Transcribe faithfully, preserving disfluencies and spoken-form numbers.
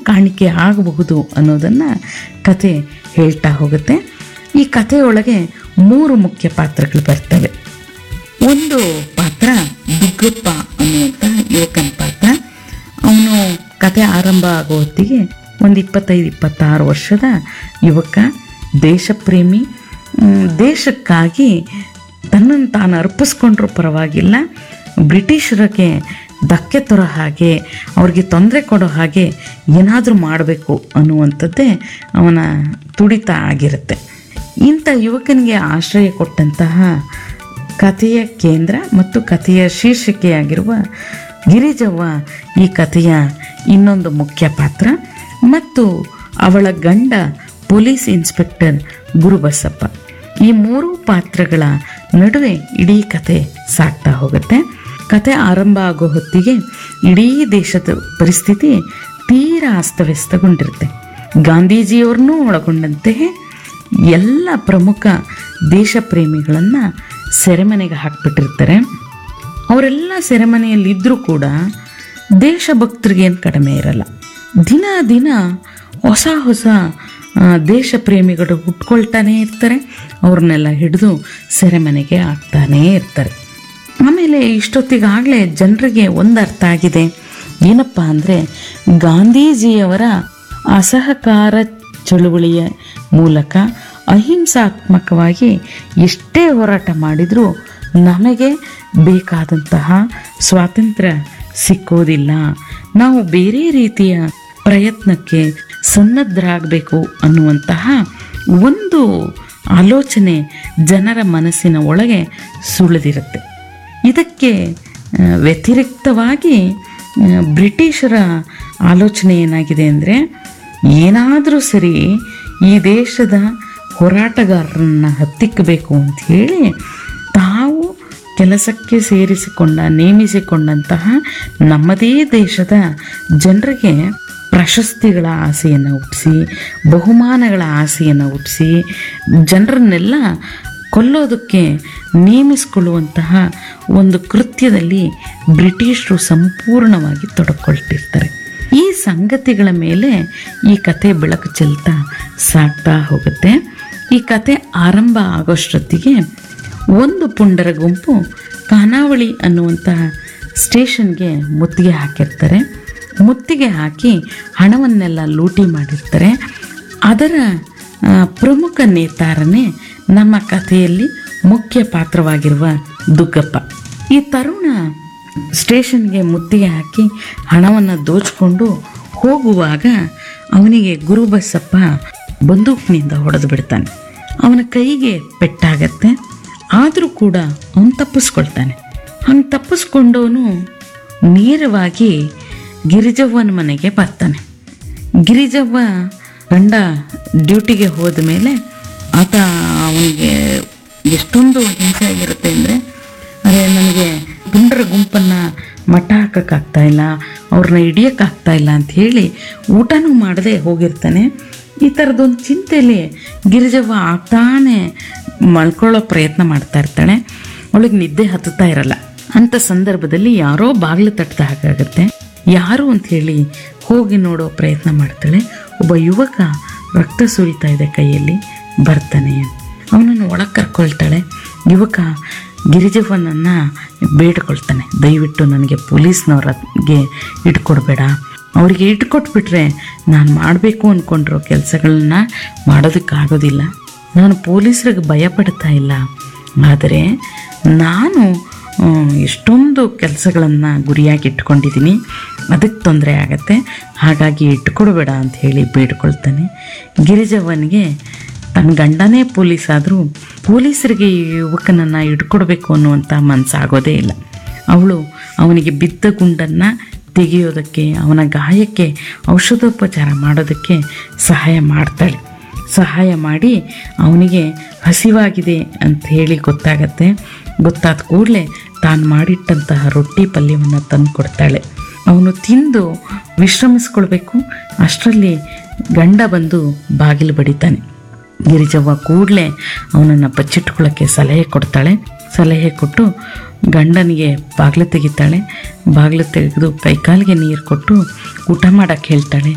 ಕಾಣಿಕೆ ಆಗಬಹುದು ಅನ್ನೋದನ್ನು ಕತೆ ಹೇಳ್ತಾ ಹೋಗುತ್ತೆ. ಈ ಕಥೆಯೊಳಗೆ ಮೂರು ಮುಖ್ಯ ಪಾತ್ರಗಳು ಬರ್ತವೆ. ಒಂದು ಪಾತ್ರ ದುಗ್ಗಪ್ಪ ಅನ್ನುವಂಥ ಯುವಕನ ಪಾತ್ರ. ಅವನು ಕತೆ ಆರಂಭ ಆಗೋ ಹೊತ್ತಿಗೆ ಒಂದು ಇಪ್ಪತ್ತೈದು ಇಪ್ಪತ್ತಾರು ವರ್ಷದ ಯುವಕ, ದೇಶಪ್ರೇಮಿ. ದೇಶಕ್ಕಾಗಿ ತನ್ನನ್ನು ತಾನು ಅರ್ಪಿಸ್ಕೊಂಡ್ರೂ ಪರವಾಗಿಲ್ಲ, ಬ್ರಿಟಿಷರಿಗೆ ಧಕ್ಕೆ ತರೋ ಹಾಗೆ, ಅವ್ರಿಗೆ ತೊಂದರೆ ಕೊಡೋ ಹಾಗೆ ಏನಾದರೂ ಮಾಡಬೇಕು ಅನ್ನುವಂಥದ್ದೇ ಅವನ ತುಡಿತ ಆಗಿರುತ್ತೆ. ಇಂಥ ಯುವಕನಿಗೆ ಆಶ್ರಯ ಕೊಟ್ಟಂತಹ ಕಥೆಯ ಕೇಂದ್ರ ಮತ್ತು ಕಥೆಯ ಶೀರ್ಷಿಕೆಯಾಗಿರುವ ಗಿರಿಜವ್ವ ಈ ಕಥೆಯ ಇನ್ನೊಂದು ಮುಖ್ಯ ಪಾತ್ರ. ಮತ್ತು ಅವಳ ಗಂಡ ಪೊಲೀಸ್ ಇನ್ಸ್ಪೆಕ್ಟರ್ ಗುರುಬಸಪ್ಪ. ಈ ಮೂರು ಪಾತ್ರಗಳ ನಡುವೆ ಇಡೀ ಕತೆ ಸಾಗ್ತಾ ಹೋಗುತ್ತೆ. ಕತೆ ಆರಂಭ ಆಗೋ ಹೊತ್ತಿಗೆ ಇಡೀ ದೇಶದ ಪರಿಸ್ಥಿತಿ ತೀರಾ ಅಸ್ತವ್ಯಸ್ತಗೊಂಡಿರುತ್ತೆ. ಗಾಂಧೀಜಿಯವ್ರನ್ನೂ ಒಳಗೊಂಡಂತೆ ಎಲ್ಲ ಪ್ರಮುಖ ದೇಶ ಪ್ರೇಮಿಗಳನ್ನು ಸೆರೆಮನೆಗೆ ಹಾಕಿಬಿಟ್ಟಿರ್ತಾರೆ. ಅವರೆಲ್ಲ ಸೆರೆಮನೆಯಲ್ಲಿದ್ದರೂ ಕೂಡ ದೇಶಭಕ್ತರಿಗೇನು ಕಡಿಮೆ ಇರಲ್ಲ. ದಿನ ದಿನ ಹೊಸ ಹೊಸ ದೇಶ ಪ್ರೇಮಿಗಳು ಹುಟ್ಕೊಳ್ತಾನೇ ಇರ್ತಾರೆ. ಅವ್ರನ್ನೆಲ್ಲ ಹಿಡಿದು ಸೆರೆಮನೆಗೆ ಹಾಕ್ತಾನೇ ಇರ್ತಾರೆ. ಆಮೇಲೆ ಇಷ್ಟೊತ್ತಿಗಾಗಲೇ ಜನರಿಗೆ ಒಂದು ಅರ್ಥ ಆಗಿದೆ. ಏನಪ್ಪ ಅಂದರೆ, ಗಾಂಧೀಜಿಯವರ ಅಸಹಕಾರ ಚಳುವಳಿಯ ಮೂಲಕ ಅಹಿಂಸಾತ್ಮಕವಾಗಿ ಎಷ್ಟೇ ಹೋರಾಟ ಮಾಡಿದರೂ ನಮಗೆ ಬೇಕಾದಂತಹ ಸ್ವಾತಂತ್ರ್ಯ ಸಿಕ್ಕೋದಿಲ್ಲ. ನಾವು ಬೇರೆ ರೀತಿಯ ಪ್ರಯತ್ನಕ್ಕೆ ಸನ್ನದ್ಧರಾಗಬೇಕು ಅನ್ನುವಂತಹ ಒಂದು ಆಲೋಚನೆ ಜನರ ಮನಸ್ಸಿನ ಒಳಗೆ ಸುಳಿದಿರುತ್ತೆ. ಇದಕ್ಕೆ ವ್ಯತಿರಿಕ್ತವಾಗಿ ಬ್ರಿಟಿಷರ ಆಲೋಚನೆ ಏನಾಗಿದೆ ಅಂದರೆ, ಏನಾದರೂ ಸರಿ ಈ ದೇಶದ ಹೋರಾಟಗಾರರನ್ನು ಹತ್ತಿಕ್ಕಬೇಕು ಅಂಥೇಳಿ ತಾವು ಕೆಲಸಕ್ಕೆ ಸೇರಿಸಿಕೊಂಡ ನೇಮಿಸಿಕೊಂಡಂತಹ ನಮ್ಮದೇ ದೇಶದ ಜನರಿಗೆ ಪ್ರಶಸ್ತಿಗಳ ಆಸೆಯನ್ನು ಹುಟ್ಟಿಸಿ, ಬಹುಮಾನಗಳ ಆಸೆಯನ್ನು ಹುಟ್ಟಿಸಿ, ಜನರನ್ನೆಲ್ಲ ಕೊಲ್ಲೋದಕ್ಕೆ ನೇಮಿಸಿಕೊಳ್ಳುವಂತಹ ಒಂದು ಕೃತ್ಯದಲ್ಲಿ ಬ್ರಿಟಿಷರು ಸಂಪೂರ್ಣವಾಗಿ ತೊಡಕೊಳ್ತಿರ್ತಾರೆ. ಈ ಸಂಗತಿಗಳ ಮೇಲೆ ಈ ಕತೆ ಬೆಳಕು ಚೆಲ್ತಾ ಸಾಗ್ತಾ ಹೋಗುತ್ತೆ. ಈ ಕತೆ ಆರಂಭ ಆಗೋಷ್ಟೊತ್ತಿಗೆ ಒಂದು ಪುಂಡರ ಗುಂಪು ಖಾನಾವಳಿ ಅನ್ನುವಂತಹ ಸ್ಟೇಷನ್ಗೆ ಮುತ್ತಿಗೆ ಹಾಕಿರ್ತಾರೆ. ಮುತ್ತಿಗೆ ಹಾಕಿ ಹಣವನ್ನೆಲ್ಲ ಲೂಟಿ ಮಾಡಿರ್ತಾರೆ. ಅದರ ಪ್ರಮುಖ ನೇತಾರನೇ ನಮ್ಮ ಕಥೆಯಲ್ಲಿ ಮುಖ್ಯ ಪಾತ್ರವಾಗಿರುವ ದುಗ್ಗಪ್ಪ. ಈ ತರುಣ ಸ್ಟೇಷನ್ಗೆ ಮುತ್ತಿಗೆ ಹಾಕಿ ಹಣವನ್ನು ದೋಚಿಕೊಂಡು ಹೋಗುವಾಗ ಅವನಿಗೆ ಗುರುಬಸಪ್ಪ ಬಂದೂಕಿನಿಂದ ಹೊಡೆದು ಬಿಡ್ತಾನೆ. ಅವನ ಕೈಗೆ ಪೆಟ್ಟಾಗತ್ತೆ. ಆದರೂ ಕೂಡ ಅವನು ತಪ್ಪಿಸ್ಕೊಳ್ತಾನೆ. ಹಂಗೆ ತಪ್ಪಿಸ್ಕೊಂಡವನು ನೇರವಾಗಿ ಗಿರಿಜವ್ವನ ಮನೆಗೆ ಬರ್ತಾನೆ. ಗಿರಿಜವ್ವ ಗಂಡ ಡ್ಯೂಟಿಗೆ ಹೋದ ಮೇಲೆ ಆತ ಅವನಿಗೆ ಎಷ್ಟೊಂದು ಹಿಂಸೆ ಆಗಿರುತ್ತೆ ಅಂದರೆ, ಅರೆ ನನಗೆ ಪುಂಡರ ಗುಂಪನ್ನು ಮಟ್ಟ ಹಾಕೋಕ್ಕಾಗ್ತಾ ಇಲ್ಲ, ಅವ್ರನ್ನ ಹಿಡಿಯೋಕ್ಕಾಗ್ತಾ ಇಲ್ಲ ಅಂತ ಹೇಳಿ ಊಟನೂ ಮಾಡದೆ ಹೋಗಿರ್ತಾನೆ. ಈ ಥರದೊಂದು ಚಿಂತೆಯಲ್ಲಿ ಗಿರಿಜವ್ವ ಆಗ್ತಾನೆ ಮಲ್ಕೊಳ್ಳೋ ಪ್ರಯತ್ನ ಮಾಡ್ತಾ ಇರ್ತಾಳೆ. ಅವಳಿಗೆ ನಿದ್ದೆ ಹತ್ತುತ್ತಾ ಇರಲ್ಲ. ಅಂಥ ಸಂದರ್ಭದಲ್ಲಿ ಯಾರೋ ಬಾಗಿಲು ತಟ್ಟದ ಹಾಗಾಗತ್ತೆ. ಯಾರು ಅಂಥೇಳಿ ಹೋಗಿ ನೋಡೋ ಪ್ರಯತ್ನ ಮಾಡ್ತಾಳೆ. ಒಬ್ಬ ಯುವಕ ರಕ್ತ ಸುರಿತಾ ಇದೆ ಕೈಯಲ್ಲಿ, ಬರ್ತಾನೆ. ಅವನನ್ನು ಒಳಗೆ ಕರ್ಕೊಳ್ತಾಳೆ. ಯುವಕ ಗಿರಿಜವ್ವನನ್ನು ಬೇಡ್ಕೊಳ್ತಾನೆ, ದಯವಿಟ್ಟು ನನಗೆ ಪೊಲೀಸ್ನವ್ರಿಗೆ ಇಟ್ಕೊಡ್ಬೇಡ, ಅವರಿಗೆ ಇಟ್ಕೊಟ್ಬಿಟ್ರೆ ನಾನು ಮಾಡಬೇಕು ಅಂದ್ಕೊಂಡಿರೋ ಕೆಲಸಗಳನ್ನ ಮಾಡೋದಕ್ಕಾಗೋದಿಲ್ಲ. ನಾನು ಪೊಲೀಸರಿಗೆ ಭಯಪಡ್ತಾ ಇಲ್ಲ, ಆದರೆ ನಾನು ಎಷ್ಟೊಂದು ಕೆಲಸಗಳನ್ನು ಗುರಿಯಾಗಿ ಇಟ್ಕೊಂಡಿದ್ದೀನಿ, ಅದಕ್ಕೆ ತೊಂದರೆ ಆಗತ್ತೆ, ಹಾಗಾಗಿ ಇಟ್ಕೊಡ್ಬೇಡ ಅಂತ ಹೇಳಿ ಬೇಡ್ಕೊಳ್ತಾನೆ. ಗಿರಿಜವ್ವನಿಗೆ ತನ್ನ ಗಂಡನೇ ಪೊಲೀಸ್ ಆದರೂ ಪೊಲೀಸರಿಗೆ ಈ ಯುವಕನನ್ನು ಇಟ್ಕೊಡ್ಬೇಕು ಅನ್ನುವಂಥ ಮನಸ್ಸಾಗೋದೇ ಇಲ್ಲ. ಅವಳು ಅವನಿಗೆ ಬಿದ್ದ ಗುಂಡನ್ನು ತೆಗೆಯೋದಕ್ಕೆ, ಅವನ ಗಾಯಕ್ಕೆ ಔಷಧೋಪಚಾರ ಮಾಡೋದಕ್ಕೆ ಸಹಾಯ ಮಾಡ್ತಾಳೆ. ಸಹಾಯ ಮಾಡಿ ಅವನಿಗೆ ಹಸಿವಾಗಿದೆ ಅಂತ ಹೇಳಿ ಗೊತ್ತಾಗತ್ತೆ. ಗೊತ್ತಾದ ಕೂಡಲೇ ತಾನು ಮಾಡಿಟ್ಟಂತಹ ರೊಟ್ಟಿ ಪಲ್ಯವನ್ನು ತಂದು ಕೊಡ್ತಾಳೆ. ಅವನು ತಿಂದು ವಿಶ್ರಮಿಸ್ಕೊಳ್ಬೇಕು. ಅಷ್ಟರಲ್ಲಿ ಗಂಡ ಬಂದು ಬಾಗಿಲು ಬಡಿತಾನೆ. ಗಿರಿಜವ್ವ ಕೂಡಲೇ ಅವನನ್ನು ಬಚ್ಚಿಟ್ಕೊಳ್ಳೋಕ್ಕೆ ಸಲಹೆ ಕೊಡ್ತಾಳೆ. ಸಲಹೆ ಕೊಟ್ಟು ಗಂಡನಿಗೆ ಬಾಗಿಲು ತೆಗಿತಾಳೆ. ಬಾಗಿಲು ತೆಗೆದು ಕೈಕಾಲಿಗೆ ನೀರು ಕೊಟ್ಟು ಊಟ ಮಾಡೋಕ್ಕೆ ಹೇಳ್ತಾಳೆ.